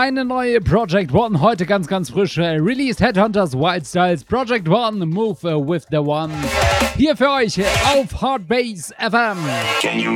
eine neue Project One, heute ganz, ganz frisch released. Headhunters Wild Styles, Project One, Move with the One. Hier für euch auf Hardbase FM.